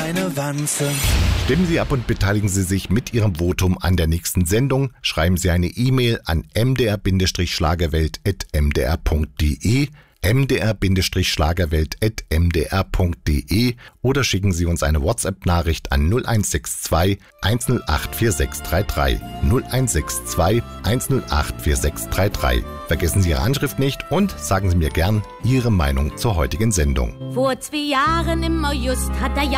eine Wanze. Stimmen Sie ab und beteiligen Sie sich mit Ihrem Votum an der nächsten Sendung. Schreiben Sie eine E-Mail an mdr-schlagerwelt@mdr.de, mdr-schlagerwelt@mdr.de oder schicken Sie uns eine WhatsApp-Nachricht an 0162 108 4633. 0162 108 4633. Vergessen Sie Ihre Anschrift nicht und sagen Sie mir gern Ihre Meinung zur heutigen Sendung. Vor 2 Jahren im August hat der